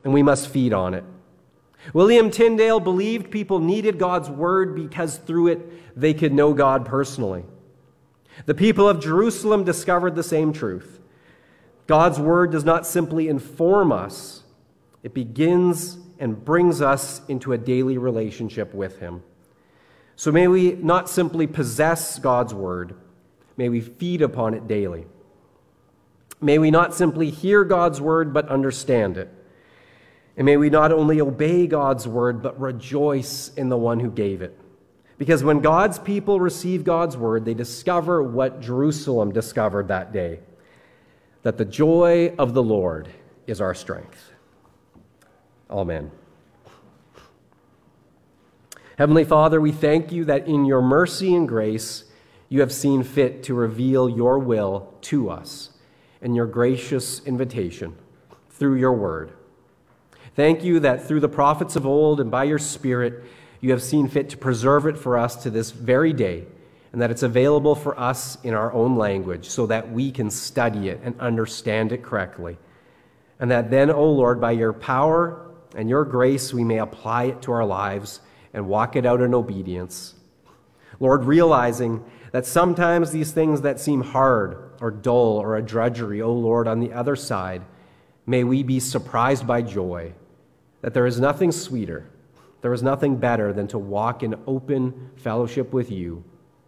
and we must feed on it. William Tyndale believed people needed God's word because through it they could know God personally. The people of Jerusalem discovered the same truth. God's word does not simply inform us, it begins and brings us into a daily relationship with him. So may we not simply possess God's word, may we feed upon it daily. May we not simply hear God's word, but understand it. And may we not only obey God's word, but rejoice in the one who gave it. Because when God's people receive God's word, they discover what Jerusalem discovered that day, that the joy of the Lord is our strength. Amen. Heavenly Father, we thank you that in your mercy and grace, you have seen fit to reveal your will to us and your gracious invitation through your word. Thank you that through the prophets of old and by your Spirit, you have seen fit to preserve it for us to this very day, and that it's available for us in our own language so that we can study it and understand it correctly. And that then, O Lord, by your power and your grace, we may apply it to our lives and walk it out in obedience. Lord, realizing that sometimes these things that seem hard or dull or a drudgery, O Lord, on the other side, may we be surprised by joy, that there is nothing sweeter, there is nothing better than to walk in open fellowship with you,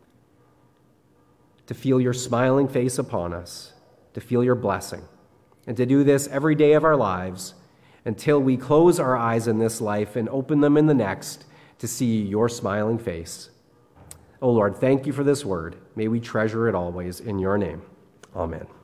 to feel your smiling face upon us, to feel your blessing, and to do this every day of our lives until we close our eyes in this life and open them in the next to see your smiling face. Oh Lord, thank you for this word. May we treasure it always in your name. Amen.